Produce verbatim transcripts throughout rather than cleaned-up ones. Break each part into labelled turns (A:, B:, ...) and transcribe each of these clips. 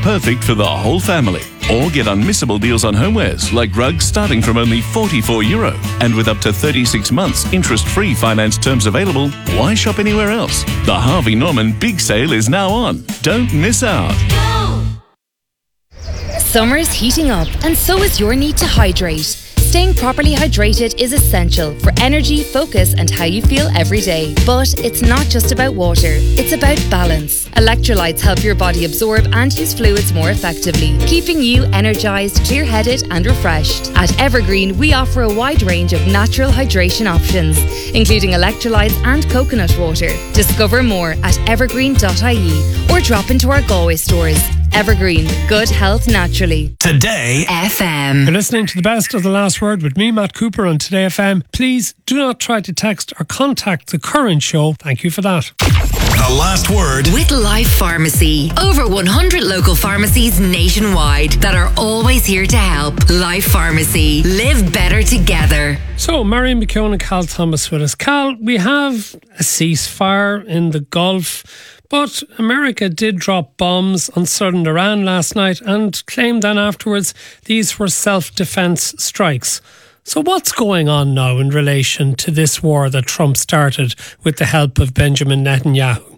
A: perfect for the whole family. Or get unmissable deals on homewares like rugs starting from only forty-four euro. And with up to thirty-six months interest-free finance terms available, why shop anywhere else? The Harvey Norman Big Sale is now on. Don't miss out.
B: Summer is heating up, and so is your need to hydrate. Staying properly hydrated is essential for energy, focus, and how you feel every day. But it's not just about water, it's about balance. Electrolytes help your body absorb and use fluids more effectively, keeping you energised, clear-headed, and refreshed. At Evergreen, we offer a wide range of natural hydration options, including electrolytes and coconut water. Discover more at evergreen dot I E or drop into our Galway stores. Evergreen, good health naturally.
C: Today
B: F M.
D: You're listening to the best of The Last Word with me, Matt Cooper, on Today F M. Please do not try to text or contact the current show. Thank you for that.
C: The Last Word
B: With Life Pharmacy. Over one hundred local pharmacies nationwide that are always here to help. Life Pharmacy. Live better together.
D: So, Marion McKeown and Cal Thomas with us. Cal, we have a ceasefire in the Gulf, but America did drop bombs on southern Iran last night and claimed then afterwards these were self-defense strikes. So what's going on now in relation to this war that Trump started with the help of Benjamin Netanyahu?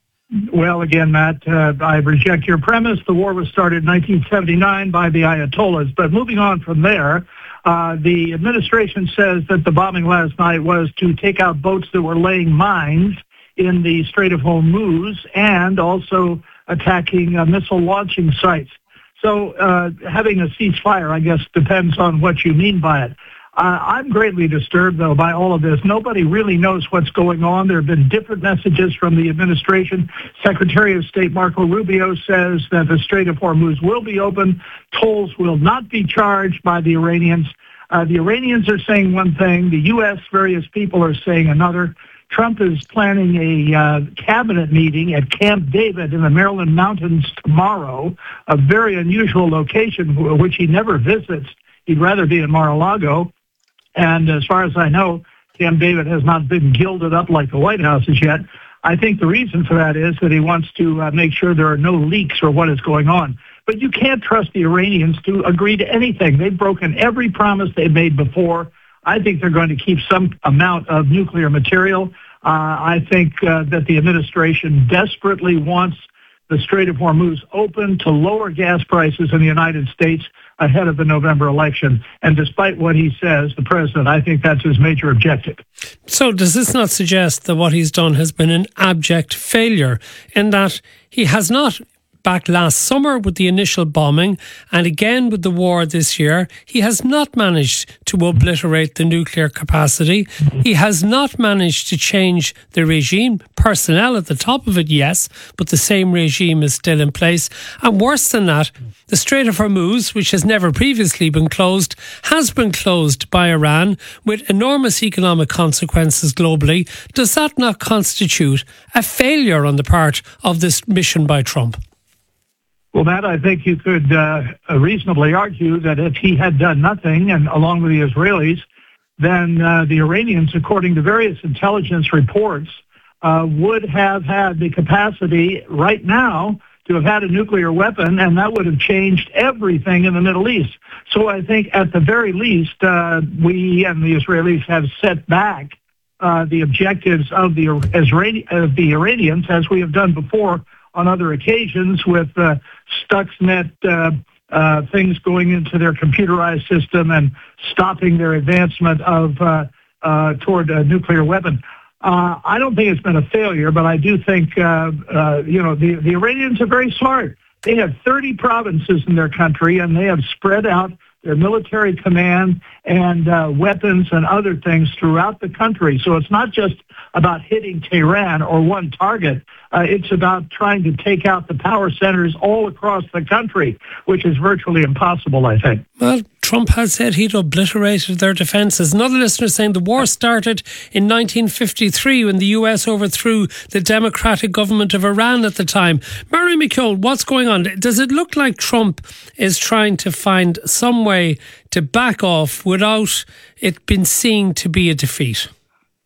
E: Well, again, Matt, uh, I reject your premise. The war was started in nineteen seventy-nine by the Ayatollahs. But moving on from there, uh, the administration says that the bombing last night was to take out boats that were laying mines in the Strait of Hormuz and also attacking uh, missile launching sites. So uh, having a ceasefire, I guess, depends on what you mean by it. Uh, I'm greatly disturbed, though, by all of this. Nobody really knows what's going on. There have been different messages from the administration. Secretary of State Marco Rubio says that the Strait of Hormuz will be open. Tolls will not be charged by the Iranians. Uh, the Iranians are saying one thing. The U S, various people are saying another. Trump is planning a uh, cabinet meeting at Camp David in the Maryland Mountains tomorrow, a very unusual location which he never visits. He'd rather be in Mar-a-Lago. And as far as I know, Camp David has not been gilded up like the White House is yet. I think the reason for that is that he wants to uh, make sure there are no leaks or what is going on. But you can't trust the Iranians to agree to anything. They've broken every promise they've made before. I think they're going to keep some amount of nuclear material. Uh, I think uh, that the administration desperately wants the Strait of Hormuz open to lower gas prices in the United States ahead of the November election. And despite what he says, the president, I think that's his major objective.
D: So does this not suggest that what he's done has been an abject failure in that he has not, back last summer with the initial bombing and again with the war this year, he has not managed to obliterate the nuclear capacity. He has not managed to change the regime. Personnel at the top of it, yes, but the same regime is still in place. And worse than that, the Strait of Hormuz, which has never previously been closed, has been closed by Iran with enormous economic consequences globally. Does that not constitute a failure on the part of this mission by Trump?
E: Well, Matt, I think you could uh, reasonably argue that if he had done nothing, and along with the Israelis, then uh, the Iranians, according to various intelligence reports, uh, would have had the capacity right now to have had a nuclear weapon, and that would have changed everything in the Middle East. So I think at the very least, uh, we and the Israelis have set back uh, the objectives of the, Israeli, of the Iranians, as we have done before on other occasions with uh, Stuxnet uh, uh, things going into their computerized system and stopping their advancement of uh, uh, toward a nuclear weapon. Uh, I don't think it's been a failure, but I do think, uh, uh, you know, the, the Iranians are very smart. They have thirty provinces in their country, and they have spread out their military command and uh, weapons and other things throughout the country. So it's not just about hitting Tehran or one target. Uh, it's about trying to take out the power centers all across the country, which is virtually impossible, I think.
D: Well, Trump has said he'd obliterated their defences. Another listener saying the war started in nineteen fifty-three when the U S overthrew the democratic government of Iran at the time. Mary McKeown, what's going on? Does it look like Trump is trying to find some way to back off without it being seen to be a defeat?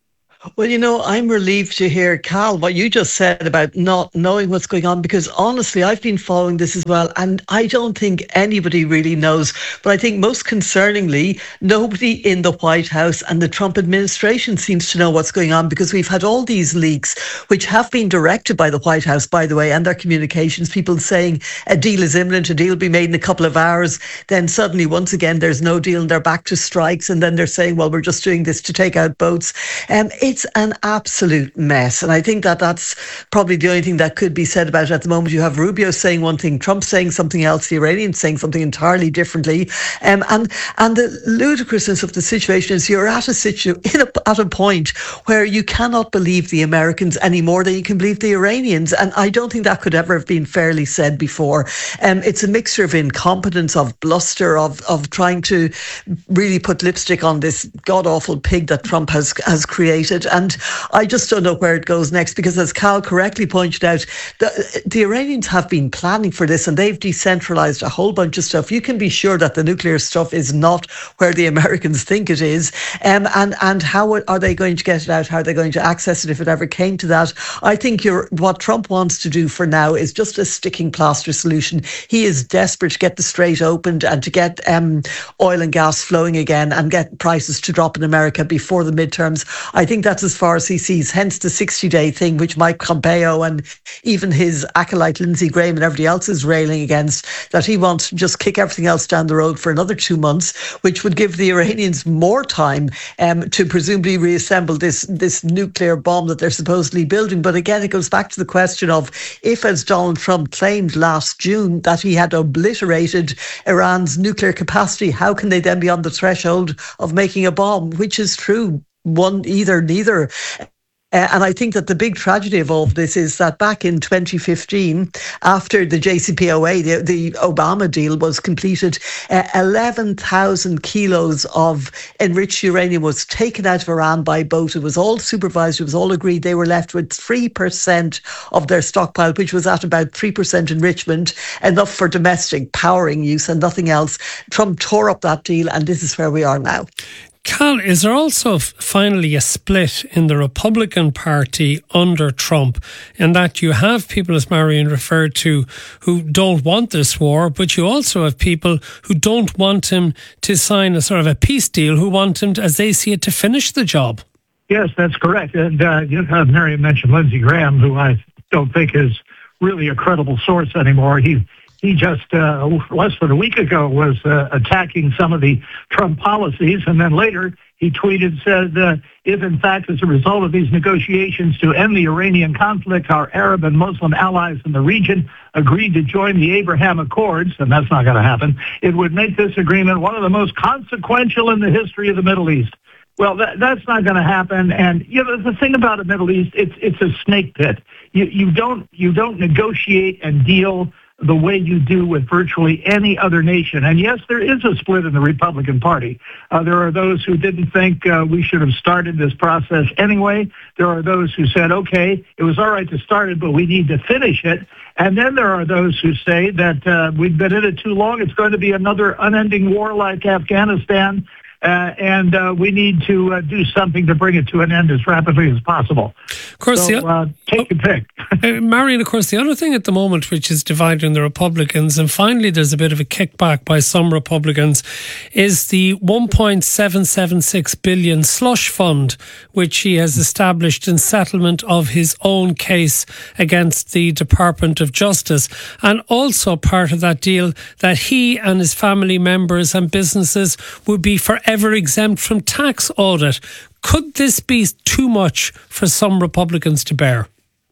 F: Well, you know, I'm relieved to hear, Cal, what you just said about not knowing what's going on, because honestly, I've been following this as well, and I don't think anybody really knows. But I think most concerningly, nobody in the White House and the Trump administration seems to know what's going on, because we've had all these leaks, which have been directed by the White House, by the way, and their communications, people saying a deal is imminent, a deal will be made in a couple of hours. Then suddenly, once again, there's no deal and they're back to strikes. And then they're saying, well, we're just doing this to take out boats. Um, it's an absolute mess. And I think that that's probably the only thing that could be said about it at the moment. You have Rubio saying one thing, Trump saying something else, the Iranians saying something entirely differently. Um, and and the ludicrousness of the situation is you're at a situ in a, at a point where you cannot believe the Americans any more than you can believe the Iranians. And I don't think that could ever have been fairly said before. Um, it's a mixture of incompetence, of bluster, of of trying to really put lipstick on this god-awful pig that Trump has has created. And I just don't know where it goes next, because as Cal correctly pointed out, the, the Iranians have been planning for this, and they've decentralized a whole bunch of stuff. You can be sure that the nuclear stuff is not where the Americans think it is. Um, and, and how are they going to get it out? How are they going to access it if it ever came to that? I think you're, what Trump wants to do for now is just a sticking plaster solution. He is desperate to get the Strait opened and to get um, oil and gas flowing again and get prices to drop in America before the midterms. I think that's as far as he sees, hence the sixty-day thing, which Mike Pompeo and even his acolyte Lindsey Graham and everybody else is railing against, that he wants to just kick everything else down the road for another two months, which would give the Iranians more time um, to presumably reassemble this, this nuclear bomb that they're supposedly building. But again, it goes back to the question of, if, as Donald Trump claimed last June, that he had obliterated Iran's nuclear capacity, how can they then be on the threshold of making a bomb, which is true. One, either, neither. Uh, and I think that the big tragedy of all of this is that back in twenty fifteen, after the J C P O A, the, the Obama deal was completed, uh, eleven thousand kilos of enriched uranium was taken out of Iran by boat. It was all supervised. It was all agreed. They were left with three percent of their stockpile, which was at about three percent enrichment, enough for domestic powering use and nothing else. Trump tore up that deal, and this is where we are now.
D: Cal, is there also finally a split in the Republican Party under Trump, in that you have people, as Marion referred to, who don't want this war, but you also have people who don't want him to sign a sort of a peace deal, who want him, to, as they see it, to finish the job?
E: Yes, that's correct. And uh, you know, Marion mentioned Lindsey Graham, who I don't think is really a credible source anymore. He He just uh, less than a week ago was uh, attacking some of the Trump policies, and then later he tweeted, said, uh, if in fact as a result of these negotiations to end the Iranian conflict, our Arab and Muslim allies in the region agreed to join the Abraham Accords, and that's not going to happen, it would make this agreement one of the most consequential in the history of the Middle East. Well, that, that's not going to happen. And you know, the thing about the Middle East, it's it's a snake pit. You you don't you don't negotiate and deal the way you do with virtually any other nation. And yes, there is a split in the Republican Party. Uh, there are those who didn't think uh, we should have started this process anyway. There are those who said, okay, it was all right to start it, but we need to finish it. And then there are those who say that uh, we've been in it too long. It's going to be another unending war like Afghanistan. Uh, and uh, we need to uh, do something to bring it to an end as rapidly as possible.
D: Of course,
E: so,
D: the,
E: uh, take
D: oh,
E: your pick.
D: uh, Marion, of course, the other thing at the moment which is dividing the Republicans, and finally there's a bit of a kickback by some Republicans, is the one point seven seven six billion slush fund which he has established in settlement of his own case against the Department of Justice. And also part of that deal that he and his family members and businesses would be forever ever exempt from tax audit. Could this be too much for some Republicans to bear?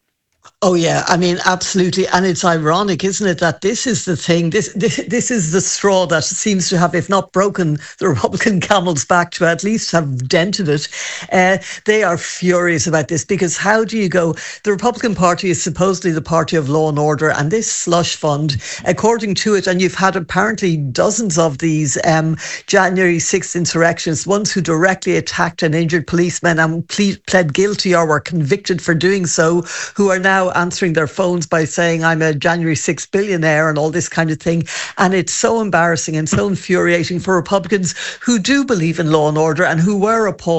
F: Oh, yeah. I mean, absolutely. And it's ironic, isn't it, that this is the thing, this, this this is the straw that seems to have, if not broken the Republican camel's back, to at least have dented it. Uh, they are furious about this, because how do you go? The Republican Party is supposedly the party of law and order, and this slush fund, according to it, and you've had apparently dozens of these um, January sixth insurrectionists, ones who directly attacked and injured policemen and ple- pled guilty or were convicted for doing so, who are now answering their phones by saying, I'm a January sixth billionaire and all this kind of thing. And it's so embarrassing and so infuriating for Republicans who do believe in law and order and who were appalled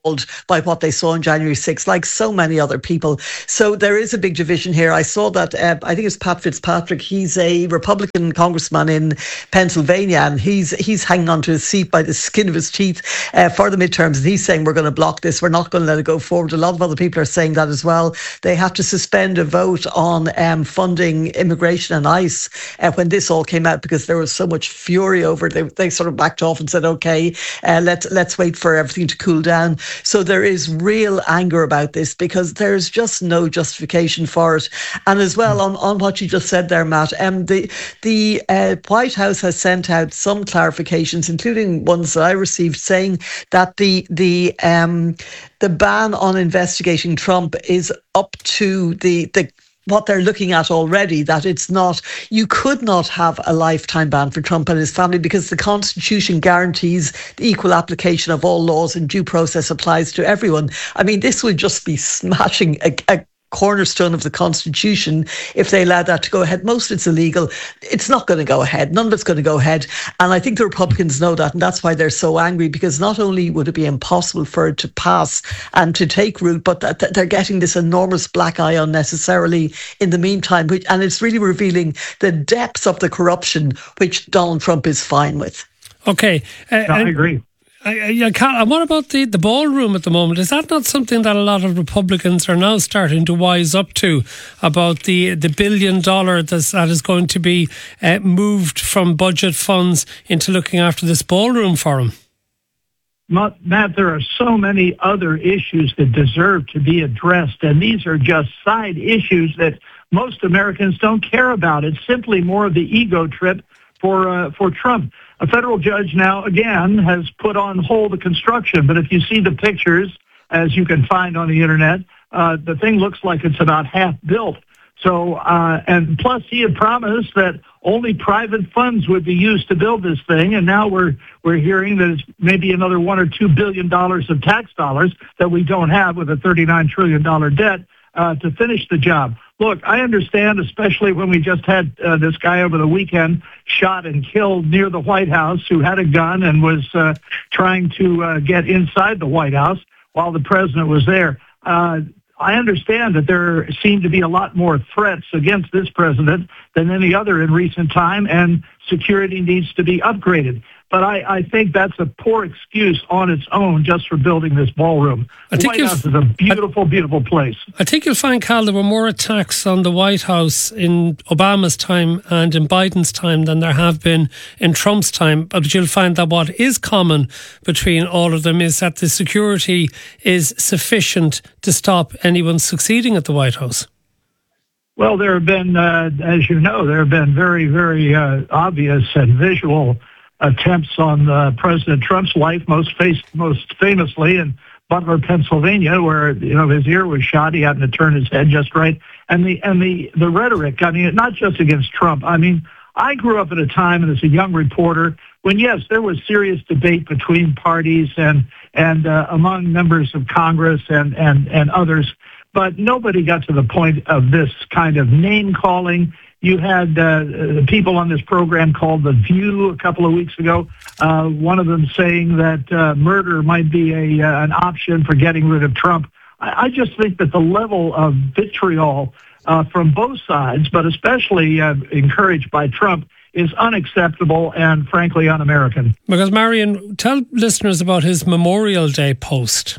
F: by what they saw on January sixth, like so many other people. So there is a big division here. I saw that, uh, I think it's Pat Fitzpatrick, he's a Republican congressman in Pennsylvania, and he's he's hanging on to his seat by the skin of his teeth uh, for the midterms. And he's saying we're going to block this, we're not going to let it go forward. A lot of other people are saying that as well. They have to suspend a vote on um, funding immigration and ICE uh, when this all came out, because there was so much fury over it. They, they sort of backed off and said, okay, uh, let's, let's wait for everything to cool down. So there is real anger about this because there's just no justification for it. And as well, on, on what you just said there, Matt, um, the the uh, White House has sent out some clarifications, including ones that I received, saying that the the um, the ban on investigating Trump is up to the the. what they're looking at already, that it's not, you could not have a lifetime ban for Trump and his family because the Constitution guarantees the equal application of all laws and due process applies to everyone. I mean, this would just be smashing a, a cornerstone of the Constitution if they allow that to go ahead. Most of it's illegal. It's not going to go ahead. None of it's going to go ahead. And I think the Republicans know that, and that's why they're so angry, because not only would it be impossible for it to pass and to take root, but that, that they're getting this enormous black eye unnecessarily in the meantime, which, and it's really revealing the depths of the corruption which Donald Trump is fine with.
D: Okay. Uh,
E: I agree.
D: I, I can't, and what about the, the ballroom at the moment? Is that not something that a lot of Republicans are now starting to wise up to, about the, the billion dollar that's, that is going to be uh, moved from budget funds into looking after this ballroom for him?
E: Matt, there are so many other issues that deserve to be addressed, and these are just side issues that most Americans don't care about. It's simply more of the ego trip for uh, for Trump. A federal judge now, again, has put on hold the construction. But if you see the pictures, as you can find on the Internet, uh, the thing looks like it's about half built. So, uh, and plus he had promised that only private funds would be used to build this thing. And now we're we're hearing that it's maybe another one or two billion dollars of tax dollars that we don't have with a thirty-nine trillion dollars debt uh, to finish the job. Look, I understand, especially when we just had uh, this guy over the weekend shot and killed near the White House who had a gun and was uh, trying to uh, get inside the White House while the president was there. Uh, I understand that there seem to be a lot more threats against this president than any other in recent time, and security needs to be upgraded. But I, I think that's a poor excuse on its own just for building this ballroom.
D: I
E: the
D: think
E: White House is a beautiful, I, beautiful place.
D: I think you'll find, Cal, there were more attacks on the White House in Obama's time and in Biden's time than there have been in Trump's time. But you'll find that what is common between all of them is that the security is sufficient to stop anyone succeeding at the White House.
E: Well, there have been, uh, as you know, there have been very, very uh, obvious and visual attempts on uh, President Trump's life, most face, most famously in Butler, Pennsylvania, where you know his ear was shot. He happened to turn his head just right, and the and the the rhetoric. I mean, not just against Trump. I mean, I grew up at a time, and as a young reporter, when yes, there was serious debate between parties and and uh, among members of Congress and and and others, but nobody got to the point of this kind of name calling. You had uh, people on this program called The View a couple of weeks ago, uh, one of them saying that uh, murder might be a uh, an option for getting rid of Trump. I, I just think that the level of vitriol uh, from both sides, but especially uh, encouraged by Trump, is unacceptable and frankly un-American.
D: Because, Marion, tell listeners about his Memorial Day post.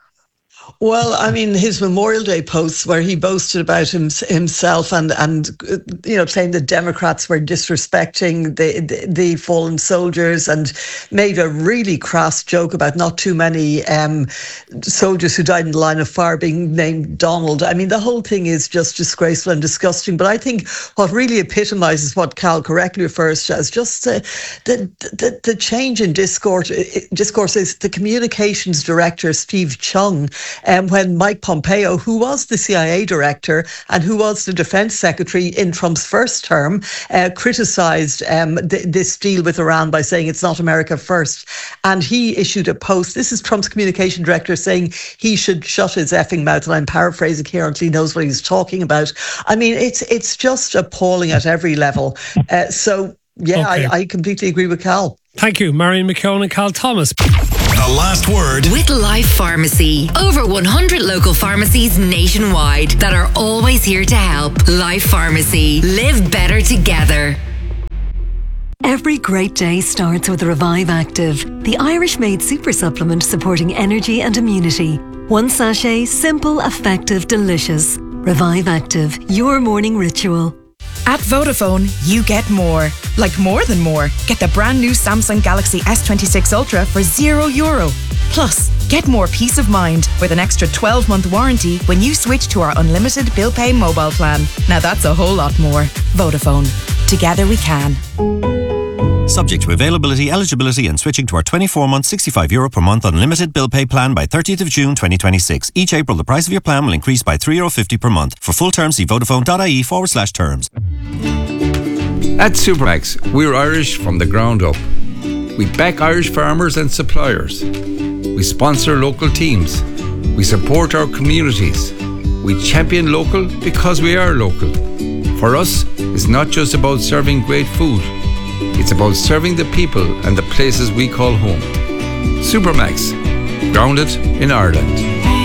F: Well, I mean, his Memorial Day posts where he boasted about him, himself and, and, you know, saying the Democrats were disrespecting the, the, the fallen soldiers, and made a really crass joke about not too many um, soldiers who died in the line of fire being named Donald. I mean, the whole thing is just disgraceful and disgusting. But I think what really epitomises what Cal correctly refers to as just uh, the, the, the change in discourse, discourse is the communications director, Steve Chung, Um, when Mike Pompeo, who was the C I A director and who was the defense secretary in Trump's first term, uh, criticized um, th- this deal with Iran by saying it's not America first. And he issued a post. This is Trump's communication director saying he should shut his effing mouth. And I'm paraphrasing here until he knows what he's talking about. I mean, it's it's just appalling at every level. Uh, so, yeah, okay. I, I completely agree with Cal.
D: Thank you, Marion McKeown and Cal Thomas.
C: The The last word
G: with Life Pharmacy. Over one hundred local pharmacies nationwide that are always here to help. Life Pharmacy. Live better together.
H: Every great day starts with Revive Active, the Irish-made super supplement supporting energy and immunity. One sachet, simple, effective, delicious. Revive Active, your morning ritual.
I: At Vodafone, you get more. Like more than more. Get the brand new Samsung Galaxy S twenty-six Ultra for zero euro. Plus, get more peace of mind with an extra twelve month warranty when you switch to our unlimited bill pay mobile plan. Now that's a whole lot more. Vodafone. Together we can.
J: Subject to availability, eligibility and switching to our twenty-four month sixty-five euro per month unlimited bill pay plan by thirtieth of June twenty twenty-six. Each April the price of your plan will increase by three euro fifty per month. For full terms see vodafone.ie forward slash terms.
K: At Supermax, we're Irish from the ground up. We back Irish farmers and suppliers. We sponsor local teams. We support our communities. We champion local because we are local. For us, it's not just about serving great food. It's about serving the people and the places we call home. Supermax, grounded in Ireland.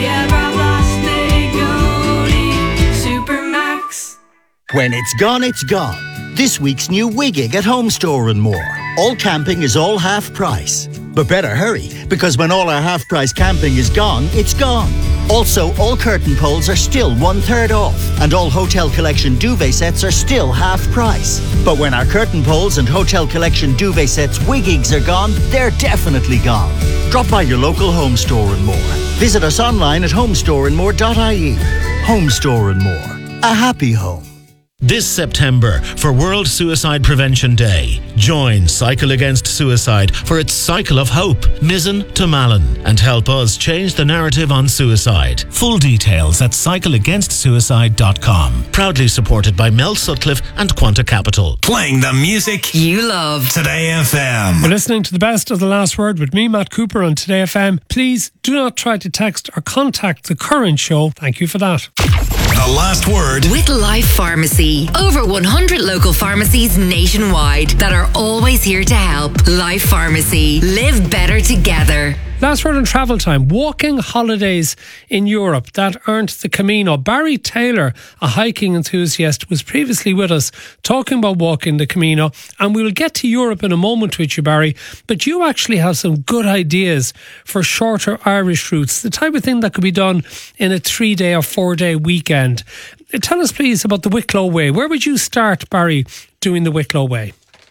L: When it's gone, it's gone. This week's new Wiggig at Home Store and More. All camping is all half price. But better hurry, because when all our half price camping is gone, it's gone. Also, all curtain poles are still one third off, and all Hotel Collection duvet sets are still half price. But when our curtain poles and Hotel Collection duvet sets Wiggigs are gone, they're definitely gone. Drop by your local Home Store and More. Visit us online at homestore and more dot I E. Home Store and More. A happy home.
M: This September, for World Suicide Prevention Day, join Cycle Against Suicide for its Cycle of Hope, Mizzen to Malin, and help us change the narrative on suicide. Full details at cycle against suicide dot com. Proudly supported by Mel Sutcliffe and Quanta Capital.
C: Playing the music
G: you love.
C: Today F M.
D: You're listening to the best of The Last Word with me, Matt Cooper, on Today F M. Please do not try to text or contact the current show. Thank you for that.
C: The last word
G: with Life Pharmacy. Over one hundred local pharmacies nationwide that are always here to help. Life Pharmacy. Live better together.
D: Last word on travel time. Walking holidays in Europe that aren't the Camino. Barry Taylor, a hiking enthusiast, was previously with us talking about walking the Camino, and we'll get to Europe in a moment with you, Barry, but you actually have some good ideas for shorter Irish routes, the type of thing that could be done in a three-day or four-day weekend. Tell us, please, about the Wicklow Way. Where would you start, Barry, doing the Wicklow Way?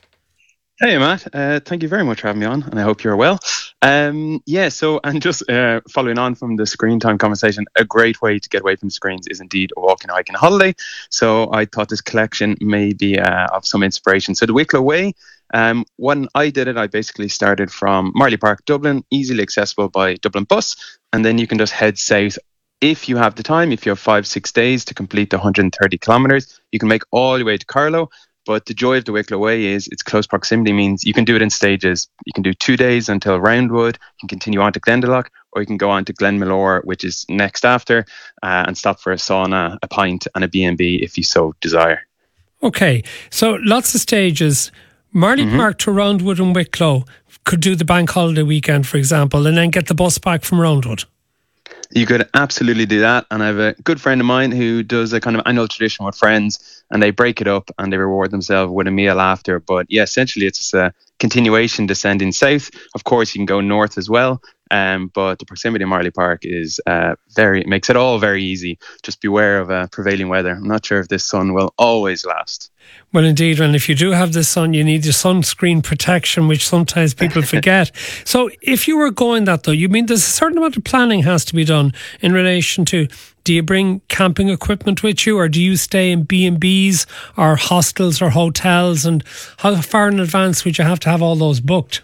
N: Hey, Matt. Uh, thank you very much for having me on, and I hope you're well. Um, yeah, so, and just uh, following on from the screen time conversation, a great way to get away from screens is indeed a walk and hike and holiday. So I thought this collection may be uh, of some inspiration. So the Wicklow Way, um, when I did it, I basically started from Marley Park, Dublin, easily accessible by Dublin bus, and then you can just head south. If you have the time, if you have five, six days to complete the one hundred thirty kilometres, you can make all the way to Carlow. But the joy of the Wicklow Way is its close proximity means you can do it in stages. You can do two days until Roundwood, you can continue on to Glendalough, or you can go on to Glenmalure, which is next after, uh, and stop for a sauna, a pint and a B and B if you so desire. Okay, so lots of stages. Marley mm-hmm. Park to Roundwood and Wicklow could do the bank holiday weekend, for example, and then get the bus back from Roundwood. You could absolutely do that. And I have a good friend of mine who does a kind of annual tradition with friends, and they break it up and they reward themselves with a meal after. But yeah, essentially it's a continuation descending south. Of course, you can go north as well. Um, but the proximity of Marley Park is uh, very makes it all very easy. Just beware of uh, prevailing weather. I'm not sure if this sun will always last. Well, indeed, and if you do have the sun, you need your sunscreen protection, which sometimes people forget. So if you were going that, though, you mean there's a certain amount of planning has to be done in relation to, do you bring camping equipment with you, or do you stay in B and B's or hostels or hotels, and how far in advance would you have to have all those booked?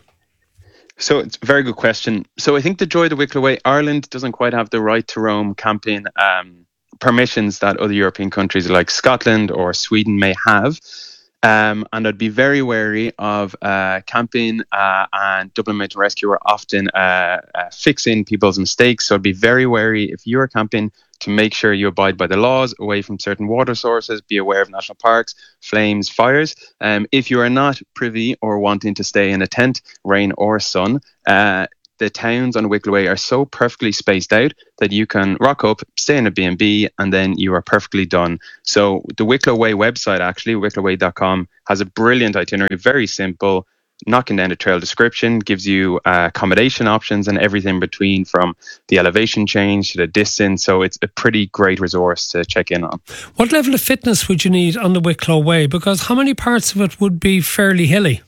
N: So it's a very good question. So I think the joy of the Wicklow Way, Ireland doesn't quite have the right to roam camping um, permissions that other European countries like Scotland or Sweden may have. Um, and I'd be very wary of uh, camping uh, and Dublin Mountain Rescue are often uh, uh, fixing people's mistakes. So I'd be very wary if you're camping to make sure you abide by the laws, away from certain water sources, be aware of national parks, flames, fires. Um, if you are not privy or wanting to stay in a tent, rain or sun, uh, the towns on Wicklow Way are so perfectly spaced out that you can rock up, stay in a B and B, and then you are perfectly done. So the Wicklow Way website, actually, wicklow way dot com, has a brilliant itinerary, very simple, knocking down the trail description, gives you uh, accommodation options and everything between, from the elevation change to the distance. So it's a pretty great resource to check in on.
D: What level of fitness would you need on the Wicklow Way? Because how many parts of it would be fairly hilly?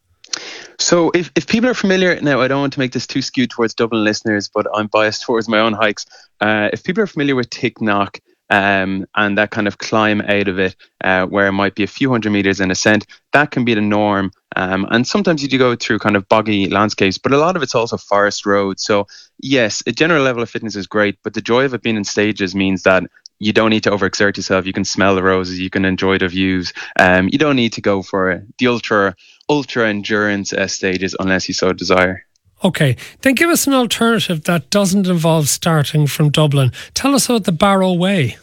N: So if, if people are familiar, now I don't want to make this too skewed towards Dublin listeners, but I'm biased towards my own hikes. Uh, if people are familiar with Ticknock, um, and that kind of climb out of it, uh, where it might be a few hundred meters in ascent, that can be the norm. Um, and sometimes you do go through kind of boggy landscapes, but a lot of it's also forest roads. So yes, a general level of fitness is great, but the joy of it being in stages means that you don't need to overexert yourself. You can smell the roses, you can enjoy the views. Um, you don't need to go for the ultra, ultra endurance uh, stages unless you so desire.
D: Okay, then give us an alternative that doesn't involve starting from Dublin. Tell us about the Barrow Way.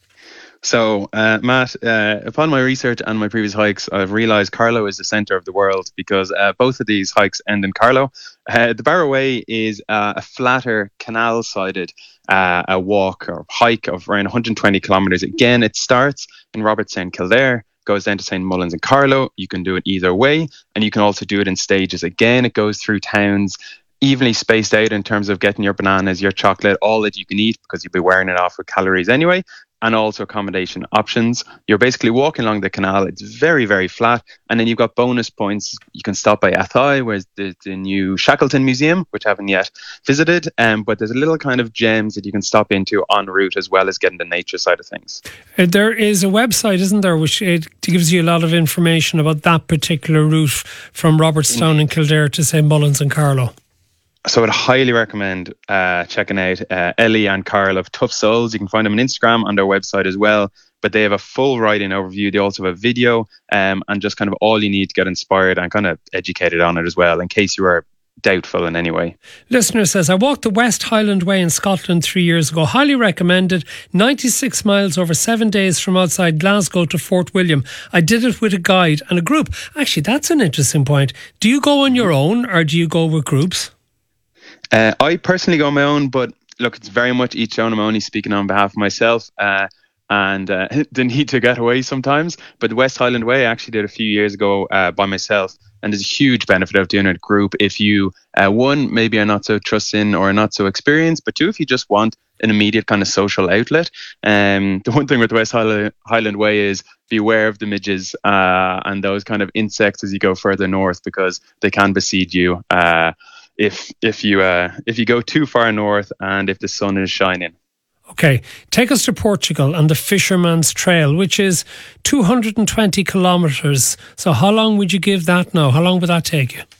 N: So, uh, Matt, uh, upon my research and my previous hikes, I've realised Carlow is the centre of the world, because uh, both of these hikes end in Carlow. Uh, the Barrow Way is uh, a flatter, canal-sided uh, a walk or hike of around one hundred twenty kilometres. Again, it starts in Robertstown, Kildare, goes down to Saint Mullins and Carlow. You can do it either way, and you can also do it in stages. Again, it goes through towns, evenly spaced out in terms of getting your bananas, your chocolate, all that you can eat, because you'll be wearing it off with calories anyway, and also accommodation options. You're basically walking along the canal. It's very, very flat. And then you've got bonus points. You can stop by Athy, where's the, the new Shackleton Museum, which I haven't yet visited. Um, but there's a little kind of gems that you can stop into en route, as well as getting the nature side of things.
D: Uh, there is a website, isn't there, which it gives you a lot of information about that particular route from Robertstown and Kildare to Saint Mullins and Carlow.
N: So I'd highly recommend uh, checking out uh, Ellie and Carl of Tough Souls. You can find them on Instagram, on their website as well. But they have a full riding overview. They also have a video um, and just kind of all you need to get inspired and kind of educated on it as well, in case you are doubtful in any way.
D: Listener says, I walked the West Highland Way in Scotland three years ago. Highly recommended. ninety-six miles over seven days from outside Glasgow to Fort William. I did it with a guide and a group. Actually, that's an interesting point. Do you go on your own or do you go with groups?
N: Uh, I personally go on my own, but look, it's very much each own. I'm only speaking on behalf of myself uh, and uh, the need to get away sometimes. But the West Highland Way I actually did a few years ago uh, by myself. And there's a huge benefit of doing it in a group if you, uh, one, maybe are not so trusting or not so experienced, but two, if you just want an immediate kind of social outlet. Um, the one thing with the West Highland, Highland Way is beware of the midges uh, and those kind of insects as you go further north, because they can besiege you. Uh, if if you uh, if you go too far north and if the sun is shining.
D: Okay, take us to Portugal and the Fisherman's Trail, which is two hundred twenty kilometres. So how long would you give that now? How long would that take you?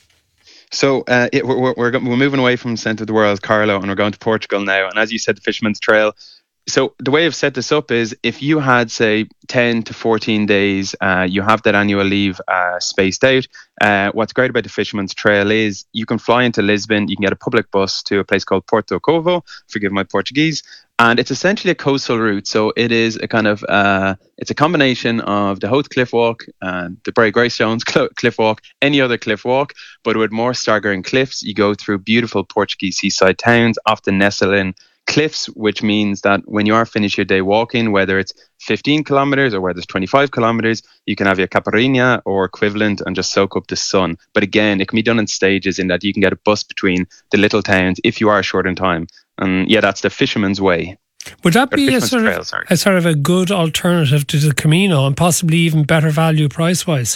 N: So uh, it, we're, we're, we're moving away from the centre of the world, Carlow, and we're going to Portugal now. And as you said, the Fisherman's Trail. So the way I've set this up is if you had, say, ten to fourteen days, uh, you have that annual leave uh, spaced out. Uh, what's great about the Fisherman's Trail is you can fly into Lisbon, you can get a public bus to a place called Porto Covo, forgive my Portuguese, and it's essentially a coastal route. So it is a kind of, uh, it's a combination of the Howth Cliff Walk, uh, the Bray Greystones Cliff Walk, any other cliff walk, but with more staggering cliffs. You go through beautiful Portuguese seaside towns, often nestled in cliffs, which means that when you are finished your day walking, whether it's fifteen kilometers or whether it's twenty-five kilometers, you can have your caipirinha or equivalent and just soak up the sun. But again, it can be done in stages, in that you can get a bus between the little towns if you are short in time. And yeah, that's the Fisherman's Way.
D: Would that
N: or
D: be a sort,
N: trail,
D: of,
N: sorry.
D: a sort of a good alternative to the Camino and possibly even better value price-wise?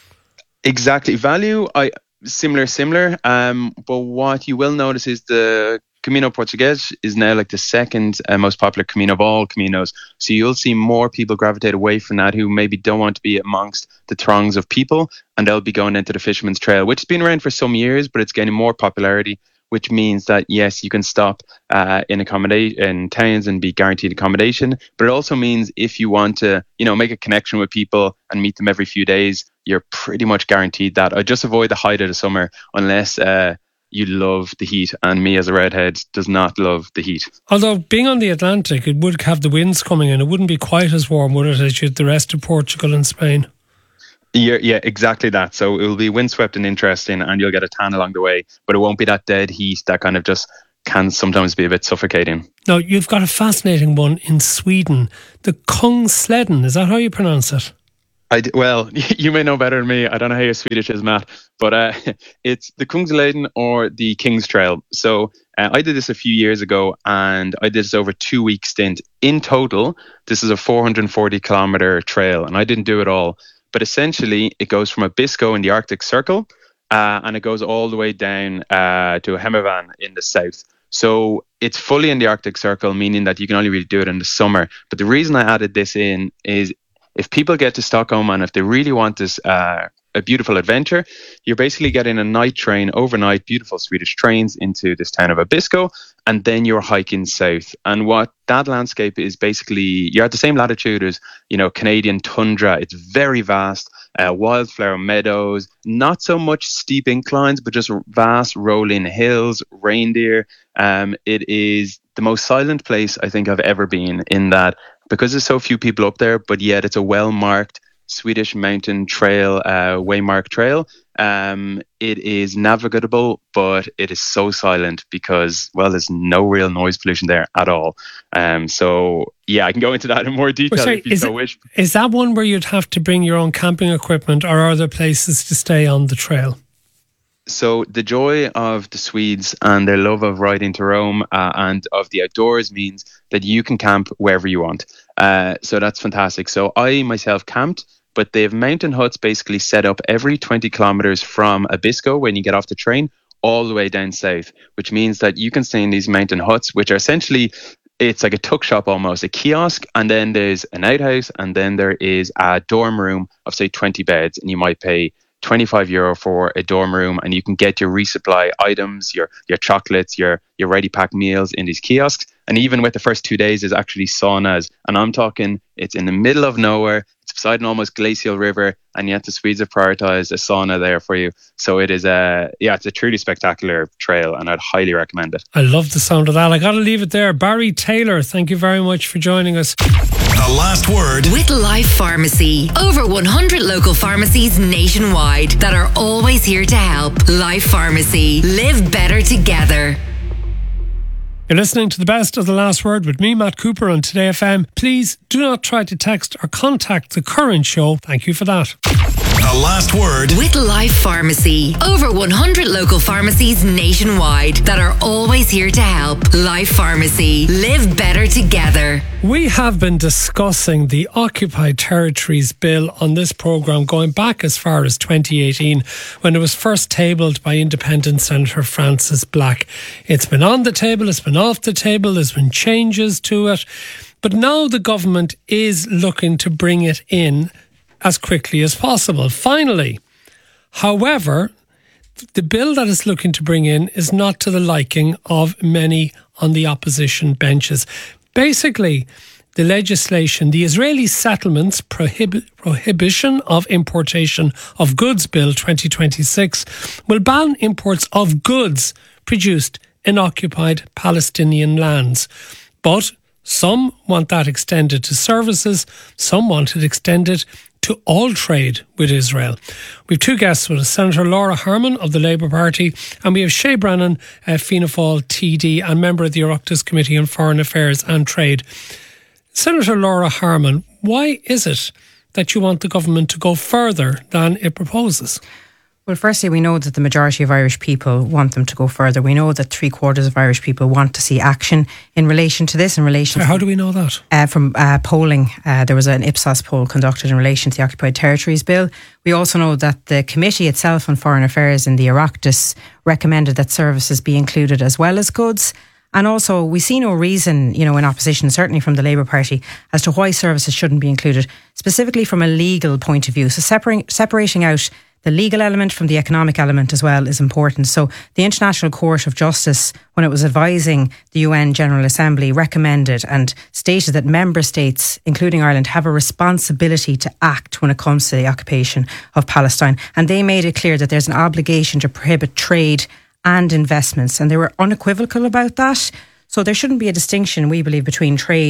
N: Exactly. Value, I similar, similar. Um, but what you will notice is the Camino Português is now like the second uh, most popular Camino of all Caminos. So you'll see more people gravitate away from that who maybe don't want to be amongst the throngs of people, and they'll be going into the Fisherman's Trail, which has been around for some years, but it's gaining more popularity, which means that, yes, you can stop uh, in accommodate in towns and be guaranteed accommodation. But it also means if you want to, you know, make a connection with people and meet them every few days, you're pretty much guaranteed that. I just avoid the height of the summer unless uh, you love the heat, and me as a redhead does not love the heat.
D: Although being on the Atlantic, it would have the winds coming in. It wouldn't be quite as warm, would it, as the rest of Portugal and Spain?
N: Yeah, yeah, exactly that. So it will be windswept and interesting, and you'll get a tan along the way, but it won't be that dead heat that kind of just can sometimes be a bit suffocating.
D: Now, you've got a fascinating one in Sweden, the Kungsleden. Is that how you pronounce it?
N: I d- well, you may know better than me. I don't know how your Swedish is, Matt, but uh, it's the Kungsleden or the King's Trail. So uh, I did this a few years ago, and I did this over a two-week stint. In total, this is a four hundred forty kilometer trail, and I didn't do it all. But essentially, it goes from Abisko in the Arctic Circle, uh, and it goes all the way down uh, to Hemavan in the south. So it's fully in the Arctic Circle, meaning that you can only really do it in the summer. But the reason I added this in is if people get to Stockholm and if they really want this uh, a beautiful adventure, you're basically getting a night train overnight, beautiful Swedish trains into this town of Abisko, and then you're hiking south. And what that landscape is basically, you're at the same latitude as, you know, Canadian tundra. It's very vast, uh, wildflower meadows, not so much steep inclines, but just vast rolling hills, reindeer. Um, it is the most silent place I think I've ever been, in that because there's so few people up there, but yet it's a well-marked Swedish mountain trail, uh, waymark trail. Um, it is navigable, but it is so silent because, well, there's no real noise pollution there at all. Um, so, yeah, I can go into that in more detail
D: sorry,
N: if you
D: is
N: so
D: it,
N: wish.
D: Is that one where you'd have to bring your own camping equipment, or are there places to stay on the trail?
N: So the joy of the Swedes and their love of riding to Rome uh, and of the outdoors means that you can camp wherever you want. Uh, so that's fantastic. So I myself camped, but they have mountain huts basically set up every twenty kilometers from Abisko when you get off the train all the way down south, which means that you can stay in these mountain huts, which are essentially, it's like a tuck shop almost, a kiosk, and then there's an outhouse, and then there is a dorm room of say twenty beds, and you might pay twenty-five euro for a dorm room, and you can get your resupply items, your your chocolates, your your ready packed meals in these kiosks. And even with the first two days, there's actually saunas, and I'm talking, it's in the middle of nowhere. It's beside an almost glacial river, and yet the Swedes have prioritized a sauna there for you. So it is a yeah, it's a truly spectacular trail, and I'd highly recommend it.
D: I love the sound of that. I got to leave it there. Barry Taylor, thank you very much for joining us.
C: The last word
G: with Life Pharmacy. Over one hundred local pharmacies nationwide that are always here to help. Life Pharmacy. Live better together.
D: You're listening to the best of The Last Word with me, Matt Cooper, on Today F M. Please do not try to text or contact the current show. Thank you for that.
C: The last word
G: with Life Pharmacy. Over one hundred local pharmacies nationwide that are always here to help. Life Pharmacy. Live better together.
D: We have been discussing the Occupied Territories Bill on this programme going back as far as twenty eighteen, when it was first tabled by Independent Senator Francis Black. It's been on the table, it's been off the table, there's been changes to it, but now the government is looking to bring it in as quickly as possible, finally. However, the bill that it's looking to bring in is not to the liking of many on the opposition benches. Basically, the legislation, the Israeli Settlements Prohib- Prohibition of Importation of Goods Bill twenty twenty-six, will ban imports of goods produced in occupied Palestinian lands. But some want that extended to services, some want it extended to all trade with Israel. We have two guests with us, Senator Laura Harman of the Labour Party, and we have Shay Brennan, uh, Fianna Fáil T D and member of the Oireachtas Committee on Foreign Affairs and Trade. Senator Laura Harman, why is it that you want the government to go further than it proposes?
O: Well, firstly, we know that the majority of Irish people want them to go further. We know that three quarters of Irish people want to see action in relation to this. In relation,
D: so how do we know that?
O: Uh, from uh, polling, uh, there was an Ipsos poll conducted in relation to the Occupied Territories Bill. We also know that the committee itself on Foreign Affairs in the Oireachtas recommended that services be included as well as goods. And also, we see no reason, you know, in opposition, certainly from the Labour Party, as to why services shouldn't be included, specifically from a legal point of view. So separating, separating out the legal element from the economic element as well is important. So the International Court of Justice, when it was advising the U N General Assembly, recommended and stated that member states, including Ireland, have a responsibility to act when it comes to the occupation of Palestine. And they made it clear that there's an obligation to prohibit trade and investments. And they were unequivocal about that. So there shouldn't be a distinction, we believe, between trade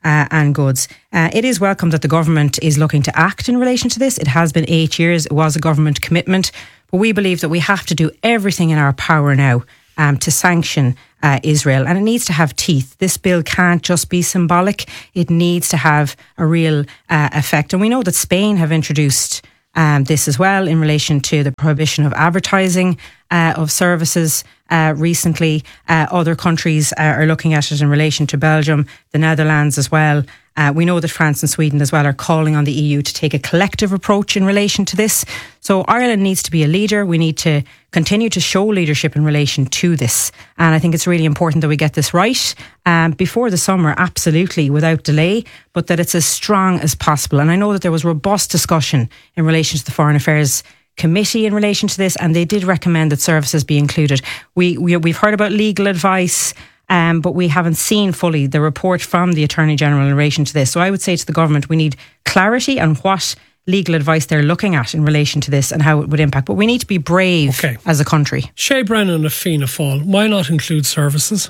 O: uh, and goods. Uh, it is welcome that the government is looking to act in relation to this. It has been eight years. It was a government commitment. But we believe that we have to do everything in our power now um, to sanction uh, Israel. And it needs to have teeth. This bill can't just be symbolic. It needs to have a real uh, effect. And we know that Spain have introduced Um, this as well in relation to the prohibition of advertising uh, of services uh, recently. Uh, other countries uh, are looking at it in relation to Belgium, the Netherlands as well. Uh, we know that France and Sweden as well are calling on the E U to take a collective approach in relation to this. So Ireland needs to be a leader. We need to continue to show leadership in relation to this. And I think it's really important that we get this right um, before the summer, absolutely, without delay, but that it's as strong as possible. And I know that there was robust discussion in relation to the Foreign Affairs Committee in relation to this, and they did recommend that services be included. We, we, we've heard about legal advice, Um, but we haven't seen fully the report from the Attorney General in relation to this. So I would say to the government, we need clarity on what legal advice they're looking at in relation to this and how it would impact. But we need to be brave okay. as a country.
D: Shay Brennan of Fianna Fáil, why not include services?